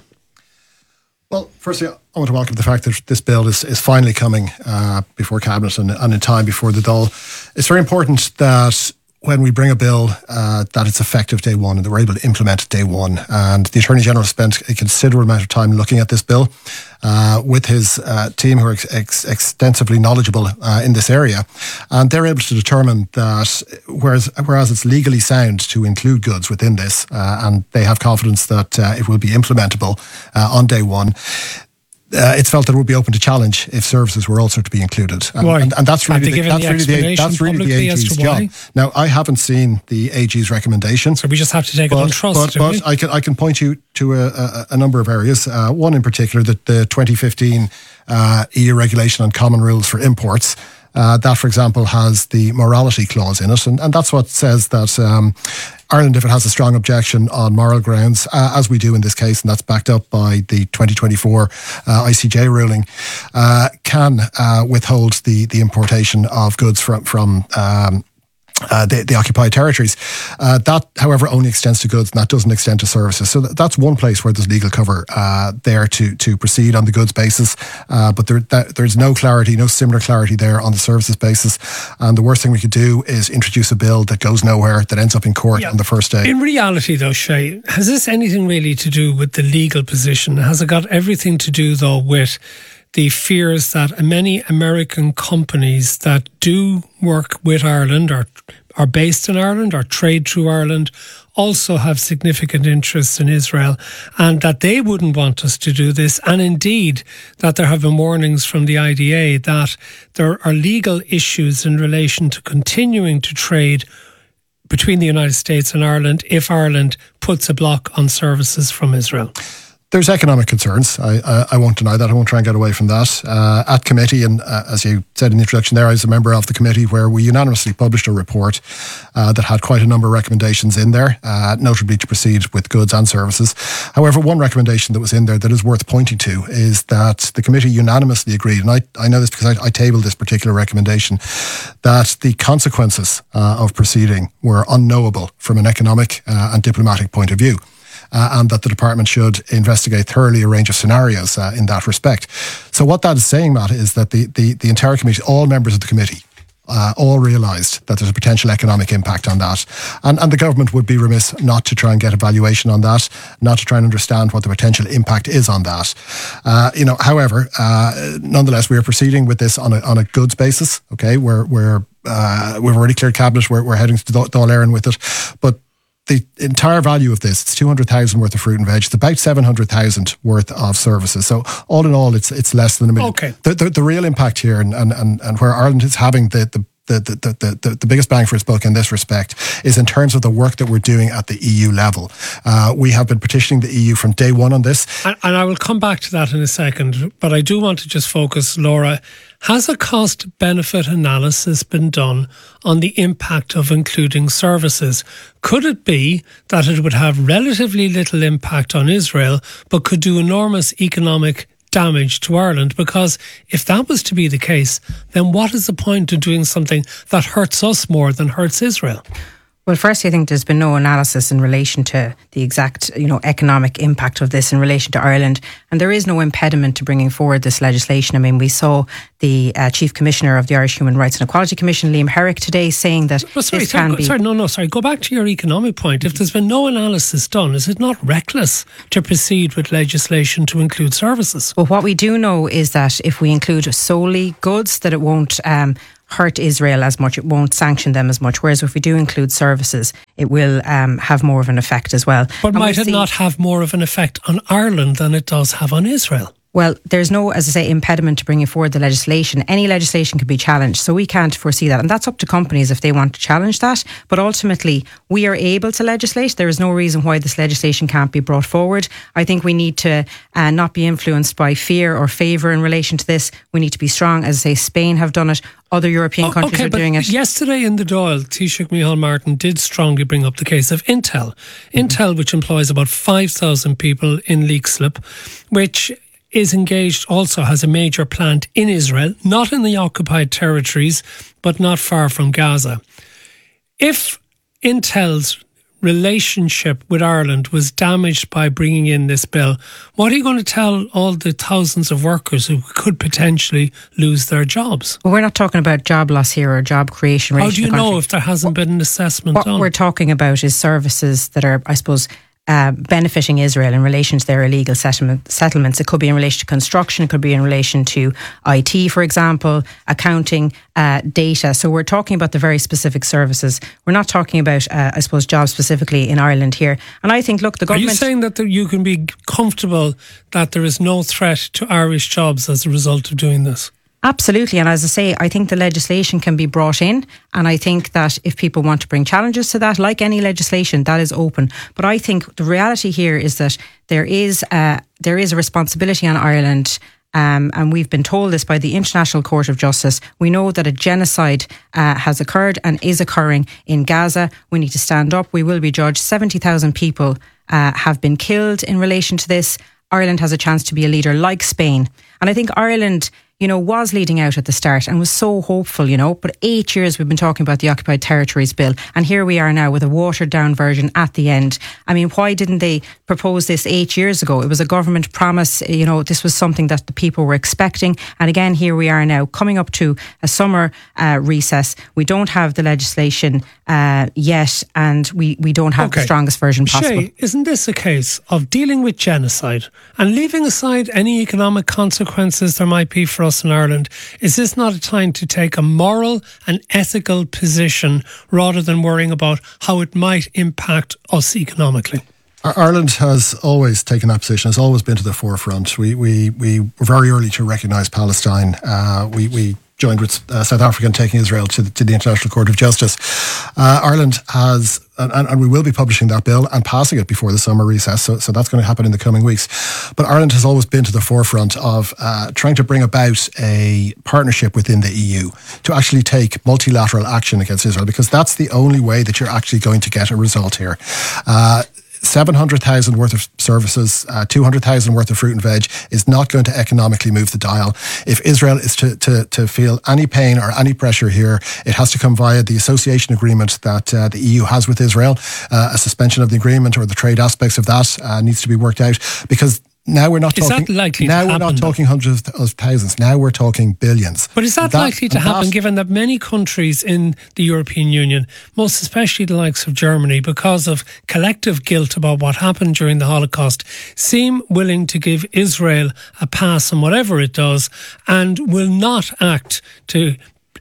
P: Well, firstly, I want to welcome the fact that this bill is, is finally coming uh, before Cabinet and, and in time before the Dáil. It's very important that when we bring a bill, uh, that it's effective day one and that we're able to implement it day one. And the Attorney General spent a considerable amount of time looking at this bill uh, with his uh, team who are ex- ex- extensively knowledgeable uh, in this area. And they're able to determine that whereas, whereas it's legally sound to include goods within this, uh, and they have confidence that uh, it will be implementable uh, on day one, Uh, it's felt that it would be open to challenge if services were also to be included. And,
D: why?
P: and, and that's really the, that's
D: the
P: really the, that's really the A G's job. Now, I haven't seen the A G's recommendation.
D: So we just have to take
P: but,
D: it on trust,
P: But, but I, can, I can point you to a, a, a number of areas. Uh, one in particular, the, the twenty fifteen uh, E U regulation on common rules for imports. Uh, that, for example, has the morality clause in it. And, and that's what says that um, Ireland, if it has a strong objection on moral grounds, uh, as we do in this case, and that's backed up by the twenty twenty-four uh, I C J ruling, uh, can uh, withhold the, the importation of goods from, from um, Uh, the, the occupied territories. Uh, that, however, only extends to goods and that doesn't extend to services. So th- that's one place where there's legal cover uh, there to to proceed on the goods basis. Uh, but there, that, there's no clarity, no similar clarity there on the services basis. And the worst thing we could do is introduce a bill that goes nowhere, that ends up in court yeah. on the first day.
D: In reality, though, Shay, has this anything really to do with the legal position? Has it got everything to do, though, with the fears that many American companies that do work with Ireland or are based in Ireland or trade through Ireland also have significant interests in Israel, and that they wouldn't want us to do this, and indeed that there have been warnings from the I D A that there are legal issues in relation to continuing to trade between the United States and Ireland if Ireland puts a block on services from Israel.
P: There's economic concerns. I, I, I won't deny that. I won't try and get away from that. Uh, at committee, and uh, as you said in the introduction there, I was a member of the committee where we unanimously published a report uh, that had quite a number of recommendations in there, uh, notably to proceed with goods and services. However, one recommendation that was in there that is worth pointing to is that the committee unanimously agreed, and I, I know this because I, I tabled this particular recommendation, that the consequences uh, of proceeding were unknowable from an economic uh, and diplomatic point of view. Uh, and that the department should investigate thoroughly a range of scenarios uh, in that respect. So what that is saying, Matt, is that the, the, the entire committee, all members of the committee, uh, all realised that there's a potential economic impact on that. And, and the government would be remiss not to try and get a valuation on that, not to try and understand what the potential impact is on that. Uh, you know, however, uh, nonetheless, we are proceeding with this on a, on a goods basis, okay? We're, we're, uh, we've already cleared Cabinet, we're, we're heading to Dáil Éireann with it, but the entire value of this, it's two hundred thousand worth of fruit and veg. It's about seven hundred thousand worth of services. So all in all, it's it's less than a million.
D: Okay.
P: The, the, the real impact here and, and, and, and where Ireland is having the, the The, the, the, the, the biggest bang for its buck in this respect is in terms of the work that we're doing at the E U level. Uh, we have been petitioning the E U from day one on this.
D: And, and I will come back to that in a second, but I do want to just focus, Laura, has a cost-benefit analysis been done on the impact of including services? Could it be that it would have relatively little impact on Israel, but could do enormous economic damage to Ireland? Because if that was to be the case, then what is the point in doing something that hurts us more than hurts Israel?
O: Well, firstly, I think there's been no analysis in relation to the exact, you know, economic impact of this in relation to Ireland, and there is no impediment to bringing forward this legislation. I mean, we saw the uh, Chief Commissioner of the Irish Human Rights and Equality Commission, Liam Herrick, today saying that
D: well, sorry,
O: this
D: sorry,
O: can
D: go,
O: be...
D: Sorry, no, no, sorry. Go back to your economic point. If there's been no analysis done, is it not reckless to proceed with legislation to include services?
O: Well, what we do know is that if we include solely goods, that it won't... Um, hurt Israel as much, it won't sanction them as much, whereas if we do include services, it will um, have more of an effect as well.
D: But
O: and
D: might
O: we'll
D: it
O: see,
D: not have more of an effect on Ireland than it does have on Israel?
O: Well, there's no, as I say, impediment to bringing forward the legislation. Any legislation can be challenged, so we can't foresee that. And that's up to companies if they want to challenge that. But ultimately, we are able to legislate. There is no reason why this legislation can't be brought forward. I think we need to uh, not be influenced by fear or favour in relation to this. We need to be strong. As I say, Spain have done it. Other European countries
D: okay,
O: are
D: but
O: doing it.
D: Yesterday in the Dáil, Taoiseach Micheál Martin did strongly bring up the case of Intel. Mm-hmm. Intel, which employs about five thousand people in Leixlip, which is engaged, also has a major plant in Israel, not in the occupied territories, but not far from Gaza. If Intel's relationship with Ireland was damaged by bringing in this bill, what are you going to tell all the thousands of workers who could potentially lose their jobs?
O: Well, we're not talking about job loss here or job creation.
D: How do you know if there hasn't been an assessment
O: what
D: done?
O: What we're talking about is services that are, I suppose, Uh, benefiting Israel in relation to their illegal settlement, settlements. It could be in relation to construction, it could be in relation to I T, for example, accounting, uh, data. So we're talking about the very specific services. We're not talking about, uh, I suppose, jobs specifically in Ireland here. And I think, look, the government...
D: Are you saying that you can be comfortable that there is no threat to Irish jobs as a result of doing this?
O: Absolutely. And as I say, I think the legislation can be brought in. And I think that if people want to bring challenges to that, like any legislation, that is open. But I think the reality here is that there is a, there is a responsibility on Ireland. Um, and we've been told this by the International Court of Justice. We know that a genocide uh, has occurred and is occurring in Gaza. We need to stand up. We will be judged. seventy thousand people uh, have been killed in relation to this. Ireland has a chance to be a leader like Spain. And I think Ireland, you know, was leading out at the start and was so hopeful, you know, but eight years we've been talking about the Occupied Territories Bill, and here we are now with a watered down version at the end. I mean, why didn't they propose this eight years ago? It was a government promise, you know, this was something that the people were expecting. And again, here we are now coming up to a summer uh, recess. We don't have the legislation uh, yet, and we, we don't have
D: okay.
O: the strongest version possible.
D: Shay, isn't this a case of dealing with genocide and leaving aside any economic consequences there might be for us in Ireland? Is this not a time to take a moral and ethical position rather than worrying about how it might impact us economically?
P: Ireland has always taken that position, has always been to the forefront. We we, we were very early to recognise Palestine. Uh, we, we joined with uh, South Africa in taking Israel to the, to the International Court of Justice. Uh, Ireland has, and, and we will be publishing that bill and passing it before the summer recess, so, so that's going to happen in the coming weeks. But Ireland has always been to the forefront of uh, trying to bring about a partnership within the E U to actually take multilateral action against Israel, because that's the only way that you're actually going to get a result here. Uh, seven hundred thousand worth of services, uh, two hundred thousand worth of fruit and veg is not going to economically move the dial. If Israel is to, to, to feel any pain or any pressure here, it has to come via the association agreement that uh, the E U has with Israel. Uh, a suspension of the agreement or the trade aspects of that uh, needs to be worked out, because now we're not
D: is
P: talking.
D: That likely
P: now
D: to
P: we're
D: happen,
P: not talking hundreds of thousands. Now we're talking billions.
D: But is that, that likely to happen, that, given that many countries in the European Union, most especially the likes of Germany, because of collective guilt about what happened during the Holocaust, seem willing to give Israel a pass on whatever it does, and will not act to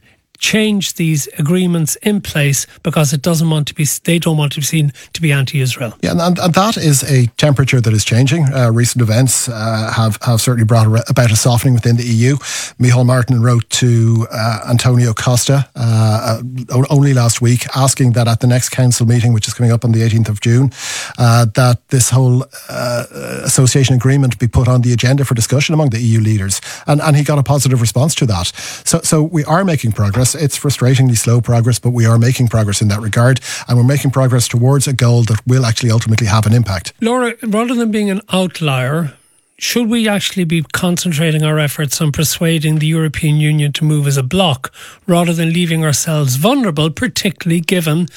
D: change these agreements in place because it doesn't want to be, they don't want to be seen to be anti-Israel.
P: Yeah, and, and that is a temperature that is changing. Uh, recent events uh, have, have certainly brought about a softening within the E U. Micheál Martin wrote to uh, Antonio Costa uh, only last week, asking that at the next council meeting, which is coming up on the eighteenth of June, uh, that this whole uh, association agreement be put on the agenda for discussion among the E U leaders. And, and he got a positive response to that. So, so we are making progress. It's frustratingly slow progress, but we are making progress in that regard, and we're making progress towards a goal that will actually ultimately have an impact.
D: Laura, rather than being an outlier, should we actually be concentrating our efforts on persuading the European Union to move as a bloc rather than leaving ourselves vulnerable, particularly given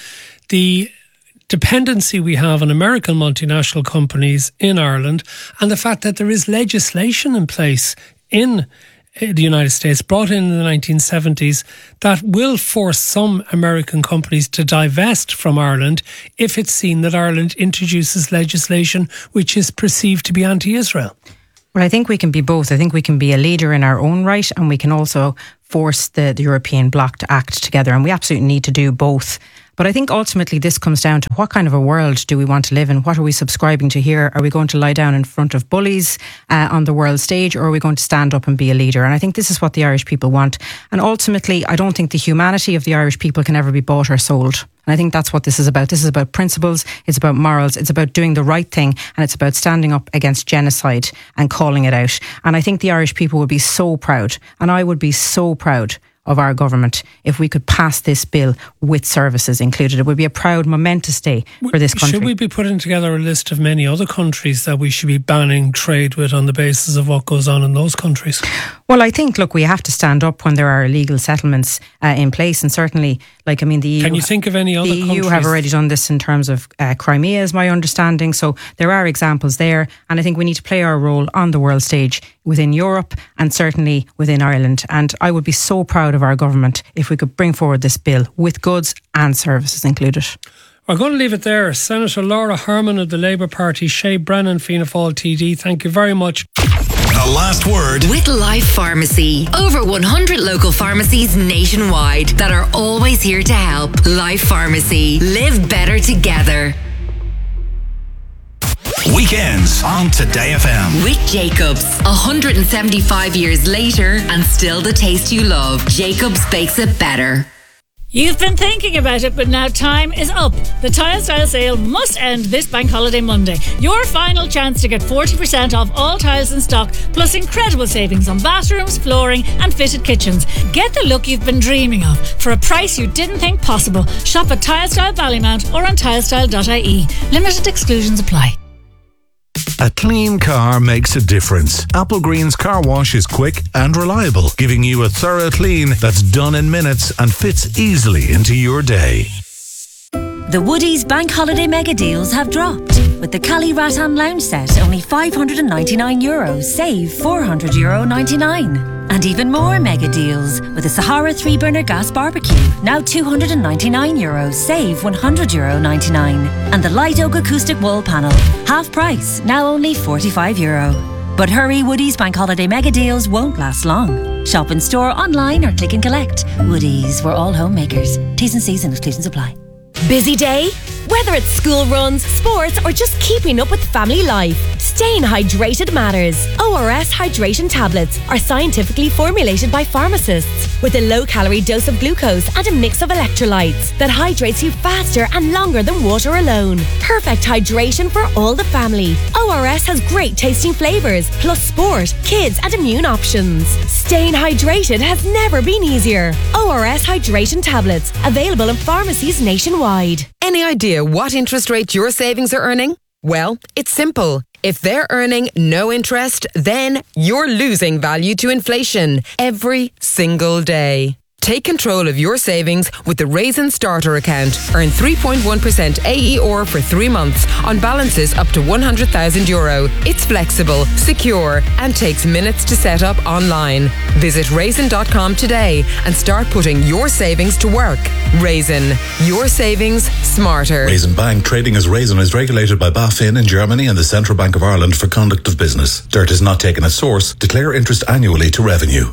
D: the dependency we have on American multinational companies in Ireland, and the fact that there is legislation in place in the United States, brought in in the nineteen seventies, that will force some American companies to divest from Ireland if it's seen that Ireland introduces legislation which is perceived to be anti-Israel.
O: Well, I think we can be both. I think we can be a leader in our own right, and we can also force the, the European bloc to act together, and we absolutely need to do both. But I think ultimately this comes down to what kind of a world do we want to live in? What are we subscribing to here? Are we going to lie down in front of bullies uh, on the world stage, or are we going to stand up and be a leader? And I think this is what the Irish people want. And ultimately, I don't think the humanity of the Irish people can ever be bought or sold. And I think that's what this is about. This is about principles, it's about morals, it's about doing the right thing, and it's about standing up against genocide and calling it out. And I think the Irish people would be so proud, and I would be so proud of our government if we could pass this bill with services included. It would be a proud, momentous day for this country.
D: Should we be putting together a list of many other countries that we should be banning trade with on the basis of what goes on in those countries?
O: Well, I think, look, we have to stand up when there are illegal settlements uh, in place, and certainly, like, I mean, the E U...
D: Can you think of any other
O: countries? The E U
D: countries?
O: have already done this in terms of uh, Crimea, is my understanding, so there are examples there, and I think we need to play our role on the world stage within Europe and certainly within Ireland. And I would be so proud of our government if we could bring forward this bill with goods and services included.
D: We're going to leave it there. Senator Laura Herman of the Labour Party, Shay Brennan, Fianna Fáil T D, thank you very much.
C: The last word
G: with Life Pharmacy. Over one hundred local pharmacies nationwide that are always here to help. Life Pharmacy. Live better together.
C: Weekends on Today F M.
G: With Jacobs. one hundred seventy-five years later and still the taste you love. Jacobs bakes it better.
Q: You've been thinking about it, but now time is up. The Tile Style sale must end this Bank Holiday Monday. Your final chance to get forty percent off all tiles in stock, plus incredible savings on bathrooms, flooring and fitted kitchens. Get the look you've been dreaming of for a price you didn't think possible. Shop at Tile Style Ballymount or on tilestyle dot I E. Limited exclusions apply.
R: A clean car makes a difference. Applegreen's car wash is quick and reliable, giving you a thorough clean that's done in minutes and fits easily into your day.
S: The Woodies Bank Holiday Mega Deals have dropped. With the Cali Rattan Lounge set, only five hundred ninety-nine euros, save four hundred euro ninety-nine. And even more mega deals with the Sahara three burner gas barbecue, now two hundred ninety-nine euros, save one hundred euro ninety-nine. And the Light Oak acoustic wall panel, half price, now only forty-five euro. But hurry, Woodies Bank Holiday Mega Deals won't last long. Shop in store, online or click and collect. Woodies, we're all homemakers. T's and C's and exclusions apply.
T: Busy day? Whether it's school runs, sports, or just keeping up with family life, staying hydrated matters. O R S hydration tablets are scientifically formulated by pharmacists with a low-calorie dose of glucose and a mix of electrolytes that hydrates you faster and longer than water alone. Perfect hydration for all the family. O R S has great tasting flavours, plus sport, kids, and immune options. Staying hydrated has never been easier. O R S hydration tablets, available in pharmacies nationwide.
U: Any idea what interest rate your savings are earning? Well, it's simple. If they're earning no interest, then you're losing value to inflation every single day. Take control of your savings with the Raisin Starter account. Earn three point one percent A E R for three months on balances up to one hundred thousand euro. It's flexible, secure, and takes minutes to set up online. Visit raisin dot com today and start putting your savings to work. Raisin, your savings smarter.
V: Raisin Bank, trading as Raisin, is regulated by BaFin in Germany and the Central Bank of Ireland for conduct of business. Dirt is not taken as source. Declare interest annually to revenue.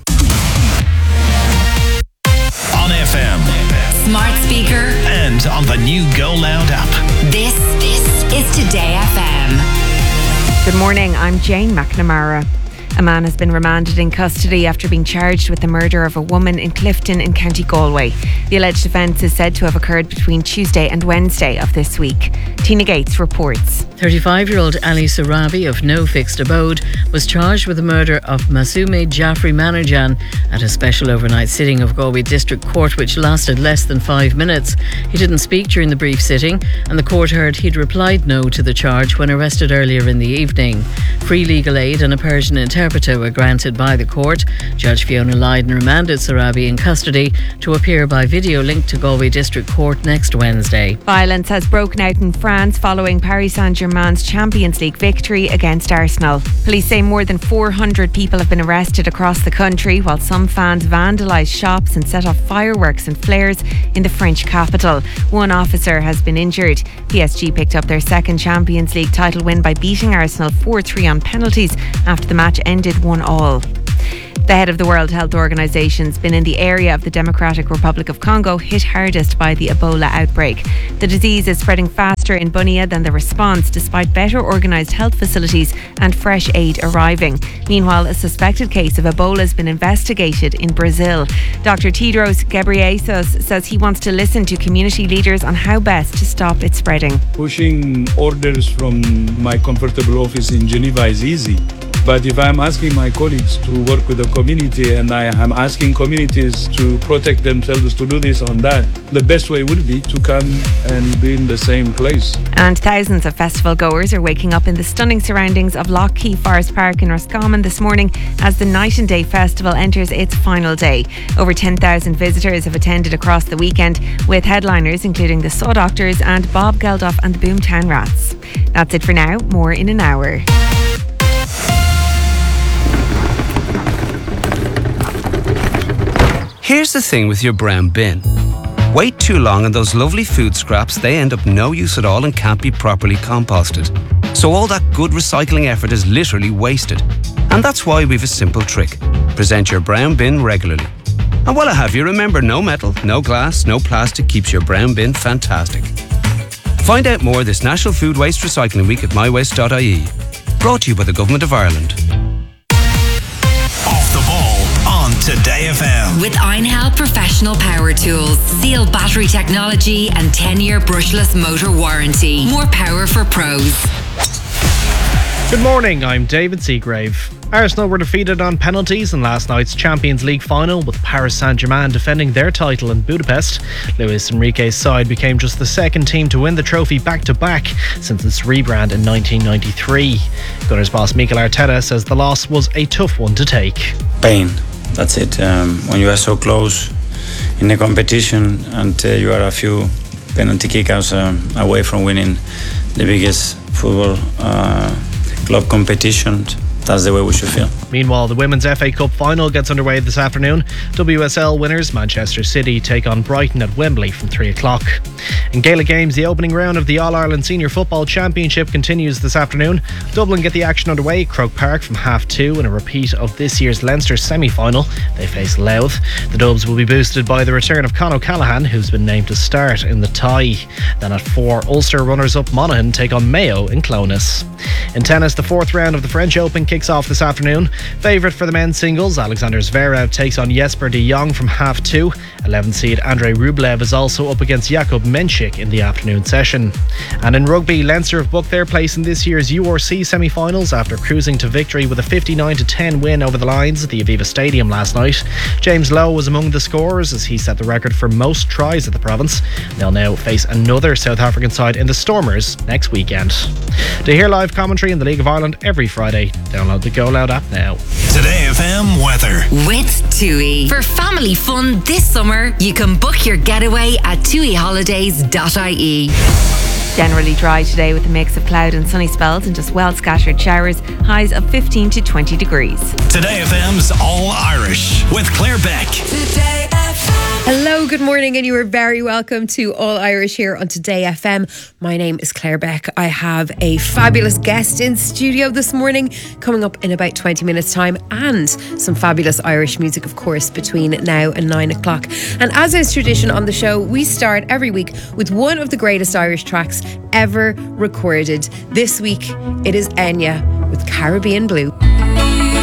C: On F M,
G: smart speaker,
C: and on the new Go Loud app.
G: This, this is Today F M.
W: Good morning, I'm Jane McNamara. A man has been remanded in custody after being charged with the murder of a woman in Clifton in County Galway. The alleged offence is said to have occurred between Tuesday and Wednesday of this week. Tina Gates reports.
A: thirty-five-year-old Ali Sarabi of no fixed abode was charged with the murder of Masume Jafri Manajan at a special overnight sitting of Galway District Court, which lasted less than five minutes. He didn't speak during the brief sitting, and the court heard he'd replied no to the charge when arrested earlier in the evening. Free legal aid and a Persian interpreter were granted by the court. Judge Fiona Lydon remanded Sarabi in custody to appear by video link to Galway District Court next Wednesday.
W: Violence has broken out in France following Paris Saint-Germain's Champions League victory against Arsenal. Police say more than four hundred people have been arrested across the country, while some fans vandalised shops and set off fireworks and flares in the French capital. One officer has been injured. P S G picked up their second Champions League title win by beating Arsenal four three on penalties after the match ended one all. The head of the World Health Organization has been in the area of the Democratic Republic of Congo hit hardest by the Ebola outbreak. The disease is spreading faster in Bunia than the response, despite better organised health facilities and fresh aid arriving. Meanwhile, a suspected case of Ebola has been investigated in Brazil. Doctor Tedros Ghebreyesus says he wants to listen to community leaders on how best to stop it spreading.
B: Pushing orders from my comfortable office in Geneva is easy. But if I'm asking my colleagues to work with the community and I am asking communities to protect themselves to do this or that, the best way would be to come and be in the same place.
W: And thousands of festival goers are waking up in the stunning surroundings of Lough Key Forest Park in Roscommon this morning as the Night and Day Festival enters its final day. Over ten thousand visitors have attended across the weekend, with headliners including the Saw Doctors and Bob Geldof and the Boomtown Rats. That's it for now. More in an hour.
E: Here's the thing with your brown bin. Wait too long and those lovely food scraps, they end up no use at all and can't be properly composted. So all that good recycling effort is literally wasted. And that's why we've a simple trick. Present your brown bin regularly. And while I have you, remember, no metal, no glass, no plastic keeps your brown bin fantastic. Find out more this National Food Waste Recycling Week at my waste dot I E. Brought to you by the Government of Ireland.
C: Off the ball on Today F M.
G: With Einhell Professional Power Tools, Seal battery technology and ten-year brushless motor warranty. More power for pros.
X: Good morning, I'm David Seagrave. Arsenal were defeated on penalties in last night's Champions League final, with Paris Saint-Germain defending their title in Budapest. Luis Enrique's side became just the second team to win the trophy back-to-back since its rebrand in nineteen ninety-three. Gunners boss Mikel Arteta says the loss was a tough one to take.
Y: Pain, that's it. Um, when you are so close in a competition and uh, you are a few penalty kickouts uh, away from winning the biggest football uh, club competition, that's the way we should feel.
X: Meanwhile, the Women's F A Cup final gets underway this afternoon. W S L winners Manchester City take on Brighton at Wembley from three o'clock. In Gaelic Games, the opening round of the All-Ireland Senior Football Championship continues this afternoon. Dublin get the action underway at Croke Park from half two in a repeat of this year's Leinster semi-final. They face Louth. The Dubs will be boosted by the return of Con O'Callaghan, who's been named to start in the tie. Then at four, Ulster runners-up Monaghan take on Mayo in Clones. In tennis, the fourth round of the French Open kicks off this afternoon. Favourite for the men's singles, Alexander Zverev takes on Jesper de Jong from half two. eleventh seed Andrei Rublev is also up against Jakub Menchik in the afternoon session. And in rugby, Leinster have booked their place in this year's U R C semi-finals after cruising to victory with a fifty-nine to ten win over the Lions at the Aviva Stadium last night. James Lowe was among the scorers as he set the record for most tries at the province. They'll now face another South African side in the Stormers next weekend. To hear live commentary in the League of Ireland every Friday, download the Go Loud app now.
C: Today F M weather.
G: With TUI. For family fun this summer, you can book your getaway at tui holidays dot I E.
W: Generally dry today with a mix of cloud and sunny spells and just well scattered showers. Highs of fifteen to twenty degrees.
C: Today F M's All Irish with Claire Beck.
Z: Today F M. Hello, good morning, and you are very welcome to All Irish here on Today F M. My name is Claire Beck. I have a fabulous guest in studio this morning, coming up in about twenty minutes' time, and some fabulous Irish music, of course, between now and nine o'clock. And as is tradition on the show, we start every week with one of the greatest Irish tracks ever recorded. This week, it is Enya with Caribbean Blue.